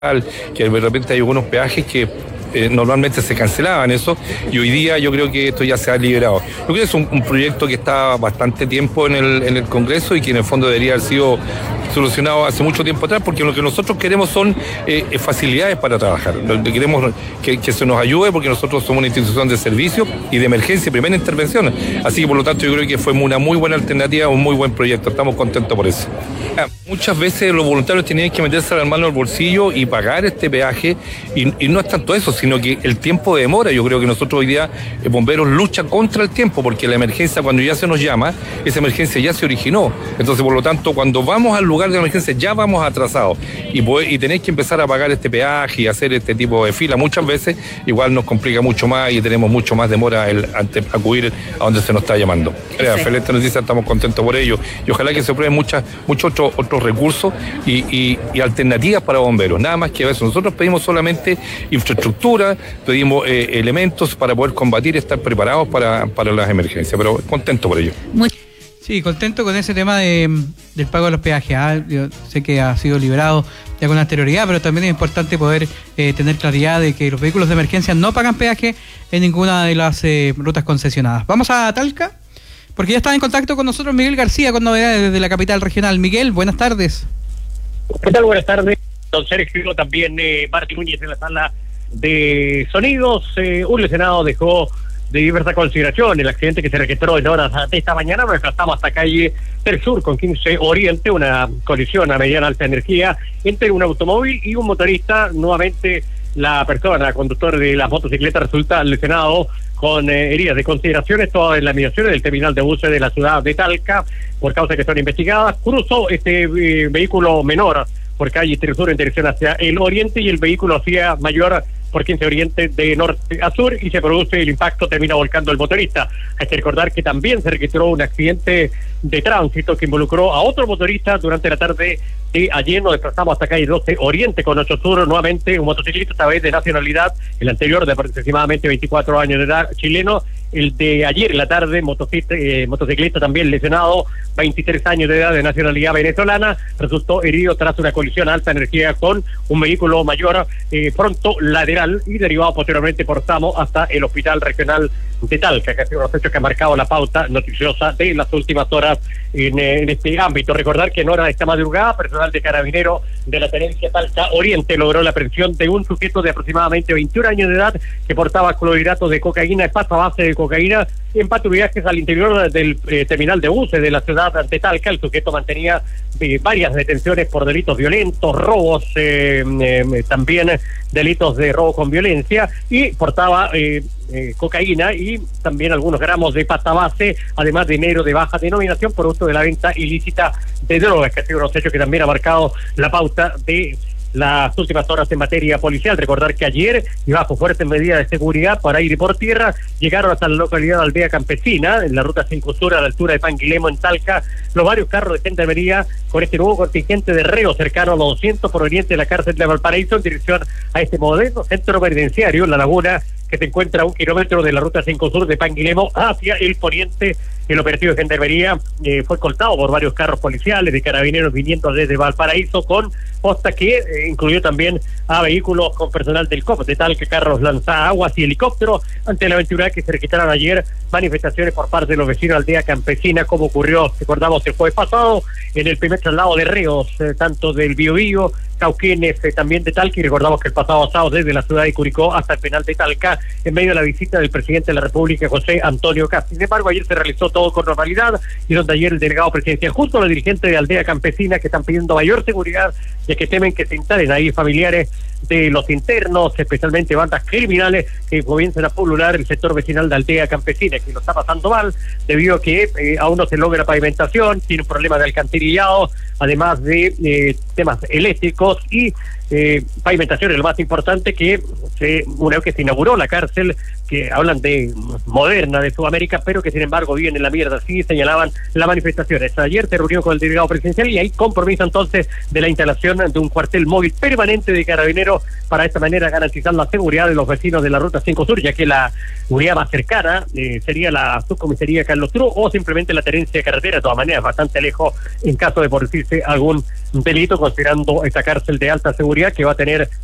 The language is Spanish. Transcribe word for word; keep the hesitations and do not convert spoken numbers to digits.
que de repente hay algunos peajes que eh, normalmente se cancelaban eso, y hoy día yo creo que esto ya se ha liberado. Yo creo que es un, un proyecto que está bastante tiempo en el, en el Congreso y que en el fondo debería haber sido solucionado hace mucho tiempo atrás, porque lo que nosotros queremos son eh, facilidades para trabajar. Lo que queremos que, que se nos ayude, porque nosotros somos una institución de servicio y de emergencia, primera intervención. Así que por lo tanto yo creo que fue una muy buena alternativa, un muy buen proyecto. Estamos contentos por eso. Muchas veces los voluntarios tenían que meterse la mano al bolsillo y pagar este peaje, y, y no es tanto eso, sino que el tiempo de demora. Yo creo que nosotros hoy día, eh, bomberos, luchan contra el tiempo, porque la emergencia, cuando ya se nos llama, esa emergencia ya se originó. Entonces, por lo tanto, cuando vamos al lugar de emergencia ya vamos atrasados, y, y tenéis que empezar a pagar este peaje y hacer este tipo de fila muchas veces, igual nos complica mucho más y tenemos mucho más demora el, ante acudir a donde se nos está llamando. Sí. Excelente noticia, estamos contentos por ello, y ojalá que se aprueben muchas, muchos otros, otros recursos y, y, y alternativas para bomberos, nada más que eso. Nosotros pedimos solamente infraestructura, pedimos eh, elementos para poder combatir y estar preparados para, para las emergencias, pero contento por ello. Muy Sí, contento con ese tema de, del pago de los peajes. ¿eh? Yo sé que ha sido liberado ya con anterioridad, pero también es importante poder eh, tener claridad de que los vehículos de emergencia no pagan peaje en ninguna de las eh, rutas concesionadas. Vamos a Talca, porque ya está en contacto con nosotros Miguel García con novedades desde la capital regional. Miguel, buenas tardes. ¿Qué tal? Buenas tardes, don Sergio. También eh, Martín Núñez en la sala de sonidos. Eh, un lesionado dejó de diversa consideración el accidente que se registró en horas de esta mañana. Nos desplazamos hasta calle del Sur con quince Oriente, una colisión a mediana alta energía entre un automóvil y un motorista. Nuevamente la persona, conductor de la motocicleta, resulta lesionado con eh, heridas de consideración. Esto en las inmediaciones del terminal de buses de la ciudad de Talca, por causas que son investigadas. Cruzó este eh, vehículo menor por calle del Sur en dirección hacia el oriente, y el vehículo hacía mayor por quince Oriente de norte a sur, y se produce el impacto, termina volcando el motorista. Hay que recordar que también se registró un accidente de tránsito que involucró a otro motorista durante la tarde de ayer. Nos desplazamos hasta calle doce Oriente con ocho Sur, nuevamente un motociclista, esta vez de nacionalidad, el anterior de aproximadamente veinticuatro años de edad, chileno. El de ayer en la tarde, motociclista, eh, motociclista también lesionado, veintitrés años de edad, de nacionalidad venezolana, resultó herido tras una colisión a alta energía con un vehículo mayor, eh, pronto lateral, y derivado posteriormente por SAMO hasta el Hospital Regional de Talca, que ha sido un hecho que ha marcado la pauta noticiosa de las últimas horas en, en este ámbito. Recordar que en hora de esta madrugada, personal de Carabinero de la Tenencia Talca Oriente logró la aprehensión de un sujeto de aproximadamente veintiún años de edad que portaba clorhidrato de cocaína, pasta base de cocaína, en patrullajes al interior del eh, terminal de buses de la ciudad de Talca. El sujeto mantenía eh, varias detenciones por delitos violentos, robos, eh, eh, también delitos de robo con violencia, y portaba eh, eh, cocaína y también algunos gramos de pasta base, además de dinero de baja denominación por uso de la venta ilícita de drogas, que ha sido un hecho que también ha marcado la pauta de las últimas horas en materia policial. Recordar que ayer, y bajo fuertes medidas de seguridad para aire y por tierra, llegaron hasta la localidad de Aldea Campesina, en la ruta cinco Sur, a la altura de Panguilemo, en Talca, los varios carros de gendarmería con este nuevo contingente de reos cercano a los doscientos provenientes de la cárcel de Valparaíso en dirección a este moderno centro penitenciario, La Laguna, que se encuentra a un kilómetro de la ruta cinco Sur de Panguilemo hacia el poniente. El operativo de gendarmería eh, fue escoltado por varios carros policiales de carabineros viniendo desde Valparaíso, con posta que eh, incluyó también a vehículos con personal del C O P, de tal que carros lanzaguas y helicópteros, ante la aventura que se registraron ayer manifestaciones por parte de los vecinos de Aldea Campesina, como ocurrió, recordamos, el jueves pasado, en el primer traslado de reos, eh, tanto del Biobío, Cauquenes, eh, también de Talca, y recordamos que el pasado sábado desde la ciudad de Curicó hasta el penal de Talca, en medio de la visita del presidente de la República, José Antonio Kast. Sin embargo, ayer se realizó todo con normalidad, y donde ayer el delegado presidencial, junto a los dirigentes de Aldea Campesina, que están pidiendo mayor seguridad, ya que temen que se instalen ahí familiares de los internos, especialmente bandas criminales que comiencen a pulular el sector vecinal de Aldea Campesina, que lo está pasando mal debido a que eh, aún no se logra pavimentación, tiene un problema de alcantarillado, además de eh, temas eléctricos y eh, pavimentación es lo más importante, que se, una vez que se inauguró la cárcel, que hablan de moderna de Sudamérica, pero que sin embargo viven en la mierda, así señalaban las manifestaciones. Ayer se reunió con el delegado presidencial y hay compromiso entonces de la instalación de un cuartel móvil permanente de carabineros para de esta manera garantizar la seguridad de los vecinos de la ruta cinco Sur, ya que la unidad más cercana eh, sería la subcomisaría Carlos Tru o simplemente la tenencia de carretera, de todas maneras bastante lejos en caso de producirse algún delito, considerando esta cárcel de alta seguridad que va a tener